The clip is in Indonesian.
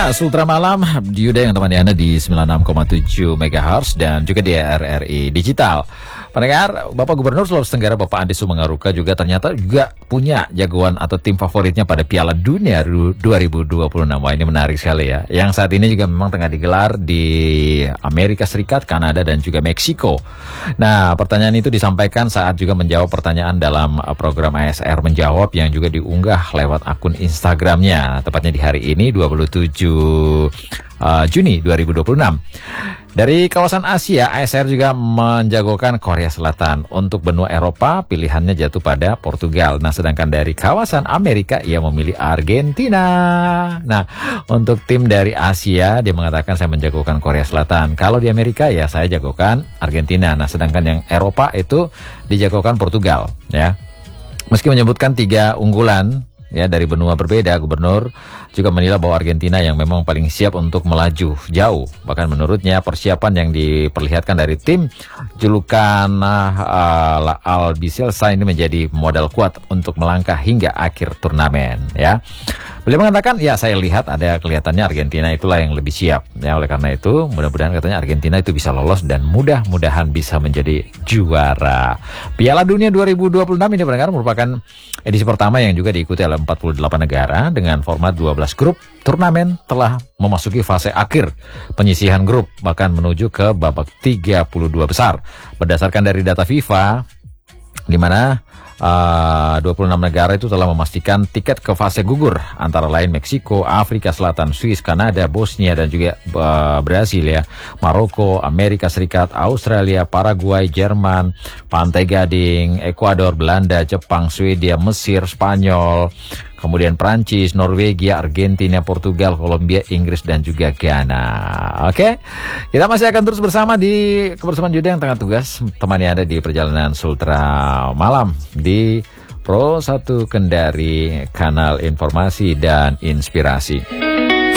Ya, Sultra Malam, Yuda yang temani Anda di 96,7 MHz dan juga di RRI Digital. Pendengar, Bapak Gubernur Sulawesi Tenggara Bapak Andi Sumenggaruka juga ternyata juga punya jagoan atau tim favoritnya pada Piala Dunia 2026. Wah, ini menarik sekali ya. Yang saat ini juga memang tengah digelar di Amerika Serikat, Kanada, dan juga Meksiko. Nah, pertanyaan itu disampaikan saat juga menjawab pertanyaan dalam program ASR Menjawab yang juga diunggah lewat akun Instagramnya, tepatnya di hari ini 27 Juni 2026. Dari kawasan Asia, ASR juga menjagokan Korea Selatan. Untuk benua Eropa, pilihannya jatuh pada Portugal. Nah, sedangkan dari kawasan Amerika, ia memilih Argentina. Nah, untuk tim dari Asia, dia mengatakan saya menjagokan Korea Selatan. Kalau di Amerika, ya saya jagokan Argentina. Nah, sedangkan yang Eropa itu dijagokan Portugal. Ya, meski menyebutkan 3 unggulan, ya, dari benua berbeda, Gubernur juga menilai bahwa Argentina yang memang paling siap untuk melaju jauh. Bahkan menurutnya persiapan yang diperlihatkan dari tim julukan Albicelsa ini menjadi modal kuat untuk melangkah hingga akhir turnamen. Ya, beliau mengatakan, ya saya lihat ada kelihatannya Argentina itulah yang lebih siap. Ya, oleh karena itu mudah-mudahan katanya Argentina itu bisa lolos dan mudah-mudahan bisa menjadi juara. Piala Dunia 2026 ini benar merupakan edisi pertama yang juga diikuti oleh 48 negara dengan format 12 grup. Turnamen telah memasuki fase akhir penyisihan grup, bahkan menuju ke babak 32 besar. Berdasarkan dari data FIFA, di mana 26 negara itu telah memastikan tiket ke fase gugur, antara lain Meksiko, Afrika Selatan, Swiss, Kanada, Bosnia, dan juga Brasil, ya, Maroko, Amerika Serikat, Australia, Paraguay, Jerman, Pantai Gading, Ekuador, Belanda, Jepang, Swedia, Mesir, Spanyol, kemudian Prancis, Norwegia, Argentina, Portugal, Kolombia, Inggris, dan juga Ghana. Oke, kita masih akan terus bersama di kebersamaan Yuda yang tengah tugas temani Anda di perjalanan Sultra Malam di Pro 1 Kendari, kanal informasi dan inspirasi.